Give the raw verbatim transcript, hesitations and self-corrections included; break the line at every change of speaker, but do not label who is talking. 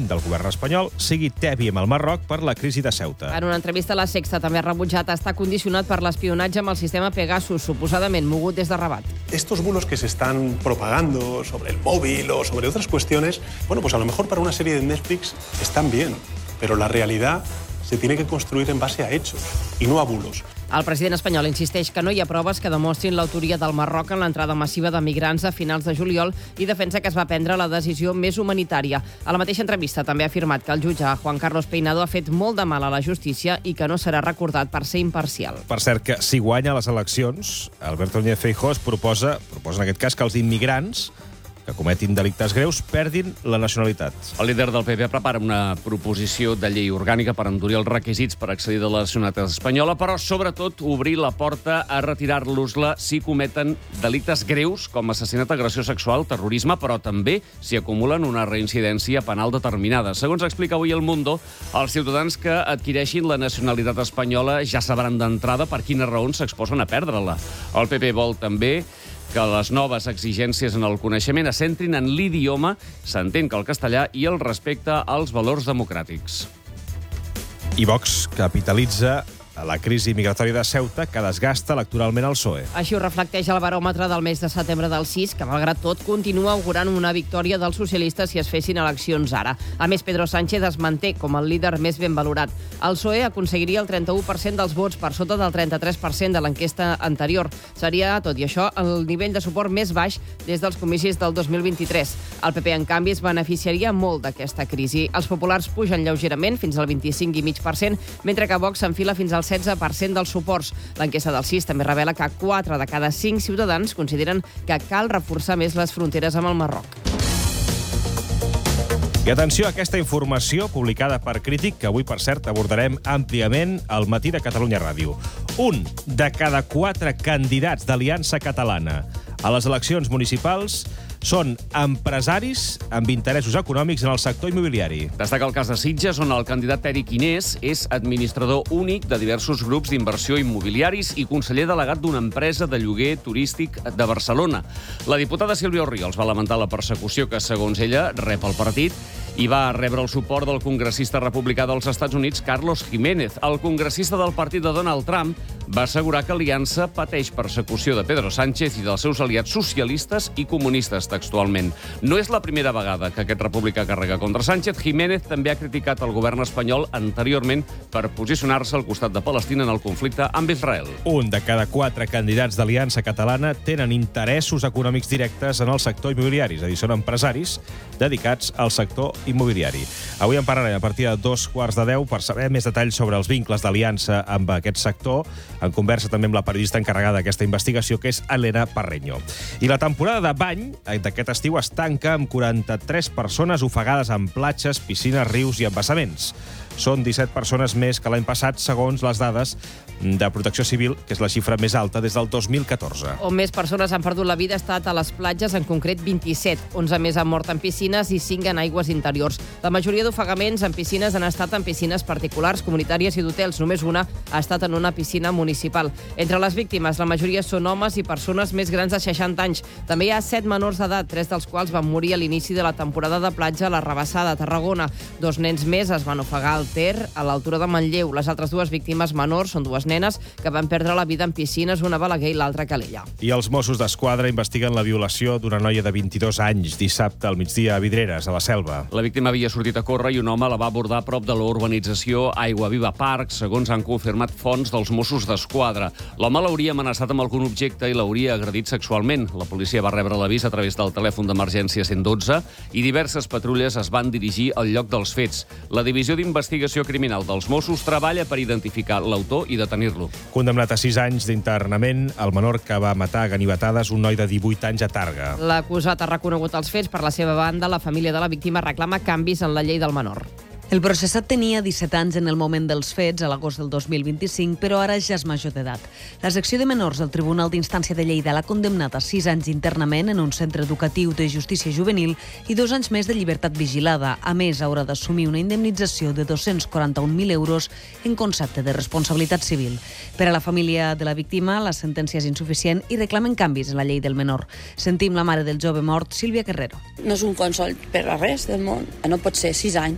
del govern espanyol sigui tebi amb el Marroc per la crisi de Ceuta.
En una entrevista, La Sexta també ha rebutjat estar condicionat per l'espionatge amb el sistema Pegasus, suposadament mogut des de Rabat.
Estos bulos que se están propagando sobre el móvil o sobre otras cuestiones, bueno, pues a lo mejor para una serie de Netflix están bien, pero la realidad se tiene que construir en base a hechos y no a bulos.
El president espanyol insisteix que no hi ha proves que demostrin l'autoria del Marroc en l'entrada massiva de migrants a finals de juliol i defensa que es va prendre la decisió més humanitària. A la mateixa entrevista també ha afirmat que el jutge Juan Carlos Peinado ha fet molt de mal a la justícia i que no serà recordat per ser imparcial.
Per cert, que si guanya les eleccions, Alberto Núñez Feijóo es proposa, proposa en aquest cas que els immigrants que cometin delictes greus perdin la nacionalitat.
El líder del P P prepara una proposició de llei orgànica per endurir els requisits per accedir a la nacionalitat espanyola, però sobretot obrir la porta a retirar-los-la si cometen delictes greus com assassinat, agressió sexual, terrorisme, però també si acumulen una reincidència penal determinada. Segons explica avui El Mundo, els ciutadans que adquireixin la nacionalitat espanyola ja sabran d'entrada per quines raons s'exposen a perdre-la. El P P vol també que les noves exigències en el coneixement es centrin en l'idioma, s'entén que el castellà, i el respecte als valors democràtics.
I Vox capitalitza la crisi migratòria de Ceuta que desgasta electoralment el P S O E.
Així ho reflecteix el baròmetre del mes de setembre del sis, que, malgrat tot, continua augurant una victòria dels socialistes si es fessin eleccions ara. A més, Pedro Sánchez es manté com el líder més ben valorat. El P S O E aconseguiria el trenta-u per cent dels vots, per sota del trenta-tres per cent de l'enquesta anterior. Seria, tot i això, el nivell de suport més baix des dels comicis del dos mil vint-i-tres. El P P, en canvi, es beneficiaria molt d'aquesta crisi. Els populars pugen lleugerament, fins al vint-i-cinc coma cinc per cent, mentre que Vox s'enfila fins al setze per cent dels suports. L'enquesta del sis també revela que quatre de cada cinc ciutadans consideren que cal reforçar més les fronteres amb el Marroc.
I atenció a aquesta informació publicada per Crític, que avui, per cert, abordarem àmpliament al Matí de Catalunya Ràdio. Un de cada quatre candidats d'Aliança Catalana a les eleccions municipals són empresaris amb interessos econòmics en el sector immobiliari.
Destaca el cas de Sitges, on el candidat Eric Inés és administrador únic de diversos grups d'inversió immobiliaris i conseller delegat d'una empresa de lloguer turístic de Barcelona. La diputada Sílvia Orriols va lamentar la persecució que, segons ella, rep el partit i va rebre el suport del congressista republicà dels Estats Units, Carlos Jiménez. El congressista del partit de Donald Trump va assegurar que Aliança pateix persecució de Pedro Sánchez i dels seus aliats socialistes i comunistes, textualment. No és la primera vegada que aquest republicà carrega contra Sánchez. Jiménez també ha criticat el govern espanyol anteriorment per posicionar-se al costat de Palestina en el conflicte amb Israel.
Un de cada quatre candidats d'Aliança Catalana tenen interessos econòmics directes en el sector immobiliari, és a dir, són empresaris dedicats al sector immobiliari. Avui en parlarem a partir de dos quarts de deu per saber més detalls sobre els vincles d'Aliança amb aquest sector, en conversa també amb la periodista encarregada d'aquesta investigació, que és Elena Parreño. I la temporada de bany d'aquest estiu es tanca amb quaranta-tres persones ofegades en platges, piscines, rius i embassaments. Són disset persones més que l'any passat, segons les dades de Protecció Civil, que és la xifra més alta des del dos mil catorze.
On més persones han perdut la vida ha estat a les platges, en concret vint-i-set. onze més han mort en piscines i cinc en aigües interiors. La majoria d'ofegaments en piscines han estat en piscines particulars, comunitàries i d'hotels. Només una ha estat en una piscina municipal. Entre les víctimes, la majoria són homes i persones més grans de seixanta anys. També hi ha set menors d'edat, tres dels quals van morir a l'inici de la temporada de platja a la Rabassada, a Tarragona. Dos nens més es van ofegar al Ter, a l'altura de Manlleu. Les altres dues víctimes menors són dues nenes que van perdre la vida en piscines, una a Balaguer i l'altra a Calella.
I els Mossos d'Esquadra investiguen la violació d'una noia de vint-i-dos anys dissabte al migdia a Vidreres, a la Selva.
La víctima havia sortit a córrer i un home la va abordar a prop de la urbanització Aigua Viva Park, segons han confirmat fonts dels Mossos d'Esquadra. L'home l'hauria amenaçat amb algun objecte i l'hauria agredit sexualment. La policia va rebre l'avís a través del telèfon d'emergència cent i dotze i diverses patrulles es van dirigir al lloc dels fets. La divisió d'investigació criminal dels Mossos treballa per identificar l'autor i detenir-lo.
Condemnat a sis anys d'internament, el menor que va matar a ganivetades un noi de divuit anys a Tàrrega.
L'acusat ha reconegut els fets. Per la seva banda, la família de la víctima reclama canvis en la llei del menor.
El processat tenia disset anys en el moment dels fets, a l'agost del dos mil vint-i-cinc, però ara ja és major d'edat. La secció de menors del Tribunal d'Instància de Lleida l'ha condemnat a sis anys internament en un centre educatiu de justícia juvenil i dos anys més de llibertat vigilada. A més, haurà d'assumir una indemnització de dos-cents quaranta-un mil euros en concepte de responsabilitat civil. Per a la família de la víctima, la sentència és insuficient i reclamen canvis en la llei del menor. Sentim la mare del jove mort, Sílvia Guerrero.
No és un consol per a res del món. No pot ser sis anys.